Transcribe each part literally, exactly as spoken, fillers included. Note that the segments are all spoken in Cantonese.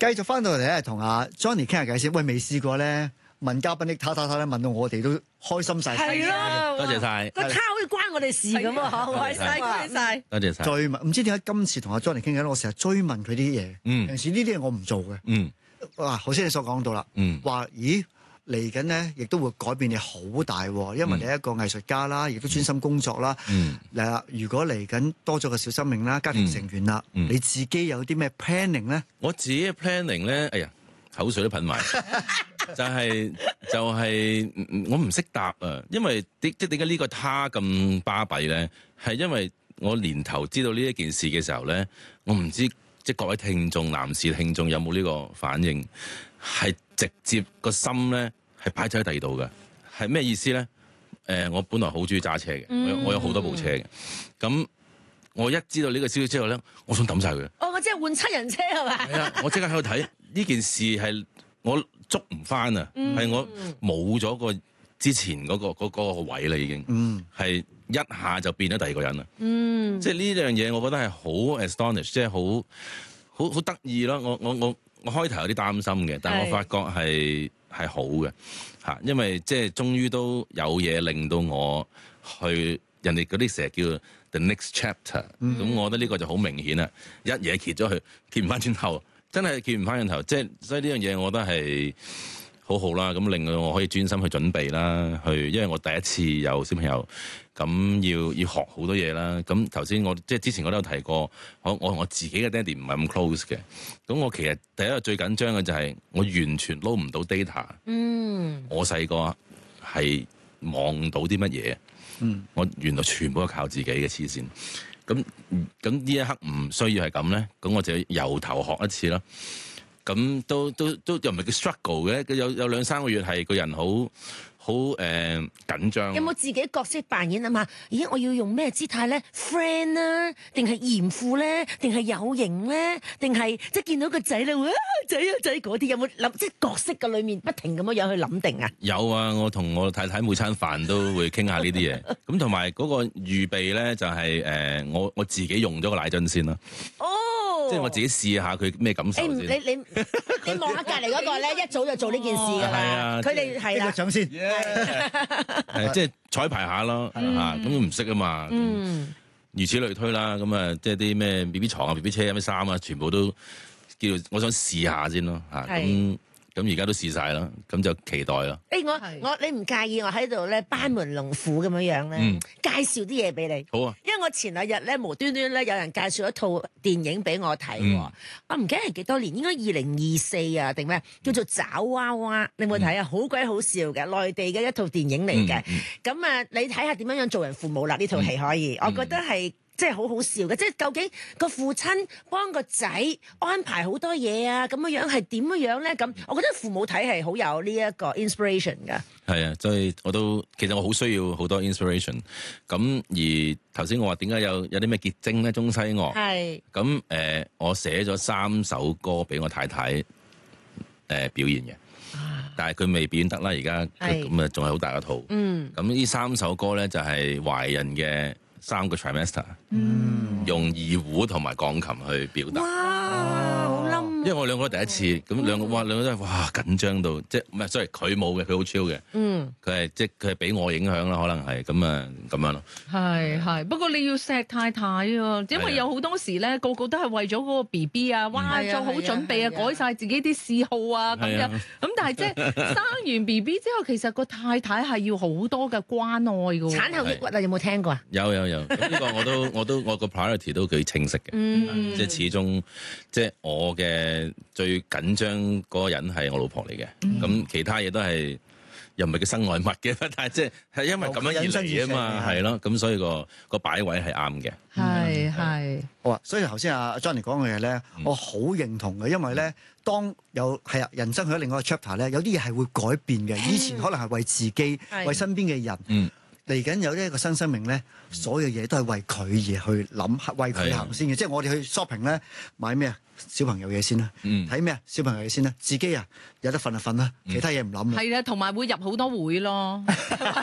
繼續翻到嚟咧，同阿 Johnny 傾下偈先。喂，未試過咧，問嘉賓啲他他他咧，問到我哋都開心晒。 係咯， 多謝晒。 個卡好似關我哋事咁啊！好開心，多謝晒， 多謝晒。 追問，唔知點解今次同阿 Johnny 傾偈，我成日追問佢啲嘢。 嗯， 平時呢啲嘢我唔做嘅。 嗯， 哇，頭先你所講到啦。 嗯， 話咦嚟緊咧，亦都會改變你好大喎，因為你係一個藝術家啦，亦都專心工作啦。 嗯， 嗱，如果嚟緊多咗個小生命啦，家庭成員啦， 嗯嗯你自己有啲咩 planning 咧？ 我自己嘅 planning 咧，哎呀，口水都噴埋，就係就係我唔識答啊，因為啲即係點解呢個他咁巴閉咧？係因為我年頭知道呢一件事嘅時候咧，我唔知即係各位聽眾男士聽眾有冇呢個反應，係直接個心咧係擺咗喺第二度嘅，係咩意思咧？誒、呃，我本來好中意揸車嘅，我有我有好多部車嘅，咁我一知道呢個消息之後咧，我想抌晒佢。 哦，我即係換七人車係嘛？ 係啊，我即刻喺度睇呢件事係我捉唔翻啊，係、嗯、我冇咗個之前嗰、嗰個嗰、嗰個位啦，已經係、嗯、一下就變咗第二個人啦。嗯，即係呢樣嘢，我覺得係好 astonish，即係好好好得意咯。我我我我開頭有啲擔心嘅，但係我發覺係係好嘅嚇，因為即係終於都有嘢令到我去人哋嗰啲成日叫 the next chapter，咁、嗯、我覺得呢個就好明顯啦，一嘢揭咗佢，揭唔翻轉頭，真係揭唔翻轉頭，即係所以呢樣嘢我覺得係好好啦，咁令到我可以專心去準備啦，去因為我第一次有小朋友，咁要要學好多嘢啦。咁頭先我即係之前我都有提過，我我同我自己嘅爹哋唔係咁 close 嘅，咁我其實第一個最緊張嘅就係我完全撈唔到 data。嗯，我細個係望到啲乜嘢，嗯，我原來全部都靠自己嘅，黐線。咁咁呢一刻唔需要係咁咧，咁我就要由頭學一次啦。咁都都都又唔係叫 struggle 嘅，有有兩三個月係個人好好誒緊張。 有冇自己角色扮演啊嘛？咦，我要用咩姿態咧 ？friend 啊，定係嚴父咧，定係有型咧，定係即係見到個仔咧，哇仔啊仔嗰啲有冇諗？即係角色嘅裏面不停咁樣樣去諗定啊？ 有啊，我同我太太每餐飯都會傾下呢啲嘢。咁同埋嗰個預備咧，就係、是、誒、呃、我我自己用咗個奶樽先啦。哦。即係我自己試下佢咩感受先。 你你你望下隔離嗰個咧，一早就做呢件事㗎啦。佢哋係啦。 獎先。 係即係彩排下咯嚇，咁都唔識啊嘛。嗯。如此類推啦，咁啊，即係啲咩 B B 床啊、B B 車啊、咩衫啊，全部都叫做我想試下先咯嚇。咁咁而家都試晒啦，咁就期待啦。 誒，我我你唔介意我喺度咧班門弄斧咁樣樣咧，嗯、介紹啲嘢俾你。 好啊。因為我前兩日咧無端端咧有人介紹一套電影俾我睇喎，嗯、我唔記得係幾多年，應該二零二四啊定咩？叫做爪哇哇，你有冇睇啊？好鬼、嗯、好笑嘅，內地嘅一套電影嚟嘅。咁啊、嗯，你睇下點樣樣做人父母啦？呢套戲可以，嗯、我覺得係。即係好好笑嘅，即係究竟個父親幫個仔安排好多嘢啊，咁樣樣係點樣樣咧？咁我覺得父母睇係好有呢一個 inspiration 㗎。係啊，所以我都其實我好需要好多 inspiration。咁而頭先我話點解有有啲咩結晶咧？中西樂係咁誒、呃，我寫咗三首歌俾我太太誒、呃、表演嘅，啊、但係佢未表演得啦。而家咁啊，仲係好大個肚。嗯，咁呢三首歌咧就係懷孕嘅。三個 trimester，嗯、用二胡同埋鋼琴去表達。哇，好冧！因為我兩個都第一次，咁、嗯、兩個哇兩個都係哇緊張到，即係唔係？sorry，佢冇嘅，佢好 chill 嘅。嗯，佢係即係佢係俾我影響啦，可能係咁啊咁樣咯。 係係，不過你要錫太太啊，因為有好多時咧，個個都係為咗嗰個 B B 啊，哇做好準備啊，改晒自己啲嗜好啊咁樣。咁但係即係生完 B B 之後，其實個太太係要好多嘅關愛㗎。 產後抑鬱啊，有冇聽過啊？ 有有有。咁呢個我都我都我個 priority 都幾清晰嘅，嗯、即係始終即係我嘅最緊張嗰個人係我老婆嚟嘅，咁、嗯、其他嘢都係又唔係叫身外物嘅，但係即係係因為咁樣而嚟啊嘛，係咯，咁所以個個擺位係啱嘅， 係係好啊。所以頭先阿 Johnny 講嘅嘢咧，嗯、我好認同嘅，因為咧當有係啊人生去咗另外一個 chapter 咧，有啲嘢係會改變嘅。以前可能係為自己、嗯、為身邊嘅人。嗯嚟緊有呢一個新生命咧，所有嘢都係為佢而去諗，為佢行先嘅。的即係我哋去 shopping 咧，買咩啊？ 小朋友嘢先啦，睇咩啊？小朋友嘢先啦，自己啊有得瞓就瞓啦，其他嘢唔諗啦。 係啊，同埋會入好多會咯，唔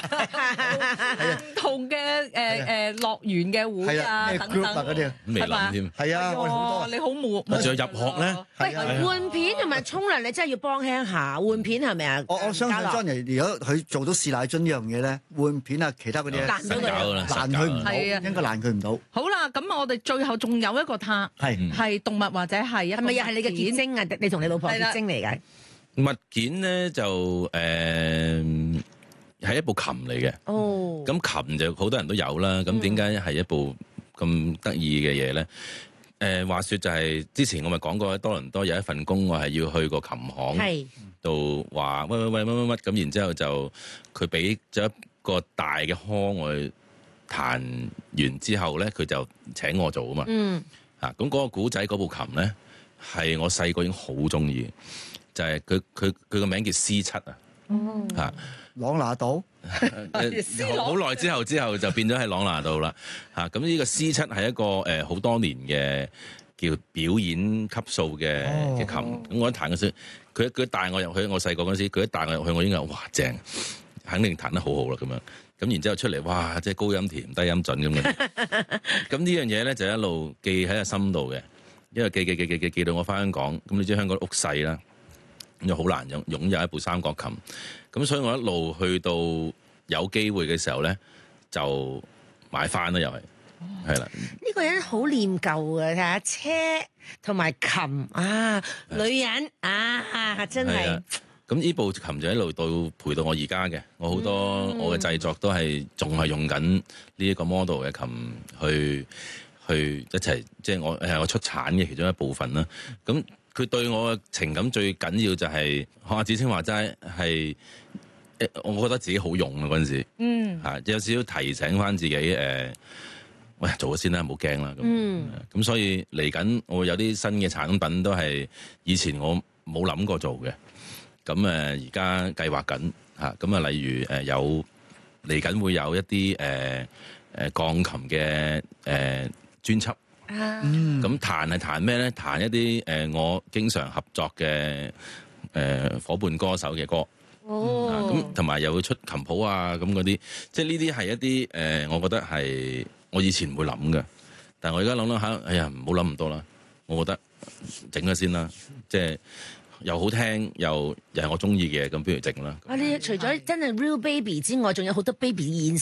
同嘅誒誒樂園嘅會啊等等嗰啲啊， 未諗添。 係啊，我哋好多。 你好悶， 仲有入學咧， 喂，換片同埋沖涼，你真係要幫輕下換片係咪啊？ 我我相信 Johnny 如果佢做到試奶樽呢樣嘢咧，換片啊，其他嗰啲難咗佢， 難佢唔到，應該難佢唔到。 好啦，咁我哋最後仲有一個撻， 係係動物或者係一係咪又係你嘅結晶啊？你同你老婆結晶嚟嘅物件咧就誒係一部琴嚟嘅。 哦， 咁琴就好多人都有啦。咁點解係一部咁得意嘅嘢咧？誒話説就係之前我咪講過喺多倫多有一份工，我係要去個琴行度話喂喂喂乜乜乜咁，然之後就佢俾咗一個大嘅腔我去彈完之後咧，佢就請我做啊嘛。 嗯， 啊咁嗰個古仔嗰部琴咧係我細個已經好中意，就係佢佢佢個名叫 C 七啊。 哦， 嚇， 朗拿度。 好耐之後之後就變咗係朗拿度啦。嚇，咁呢個 C 七係一個誒好多年嘅叫表演級數嘅嘅琴。咁、哦、我一彈嗰時，佢佢帶我入去，我細個嗰時佢一帶我入去，我已經話哇正，肯定彈得好好啦咁樣。咁然之後出嚟，哇！即係高音甜、低音準咁嘅。咁呢樣嘢咧就一路記喺個心度嘅，因為記記記記記記到我翻香港。咁你知香港屋細啦，咁就好難擁擁有一部三角琴。咁所以我一路去到有機會嘅時候咧，就買翻啦，又係係啦。 呢個人好念舊嘅，睇下車同埋琴啊，女人啊，真係。 咁呢部琴就一路到陪到我而家嘅，我好多我嘅製作都係仲係用緊呢一個 model 嘅琴去去一齊，即係我係我出產嘅其中一部分啦。咁佢對我嘅情感最緊要就係學阿子清話齋係，我覺得自己好勇啊嗰陣時，嗯嚇有少少提醒翻自己誒、呃，喂做咗先啦，唔好驚啦咁。咁、嗯、所以嚟緊我會有啲新嘅產品都係以前我冇諗過做嘅。咁誒而家計劃緊嚇，咁啊例如誒有嚟緊會有一啲誒誒鋼琴嘅誒專輯，咁彈係彈咩咧？彈一啲誒、呃、我經常合作嘅誒、呃、夥伴歌手嘅歌，咁同埋又會出琴譜啊咁嗰啲，即係呢啲係一啲誒、呃，我覺得係我以前唔會諗嘅，但係我而家諗諗下，哎呀唔好諗咁多啦，我覺得整咗先啦，即係。又好聽又又係我中意嘅，咁不如整啦。 啊！你除咗真係 real baby 之外，仲有好多 baby 現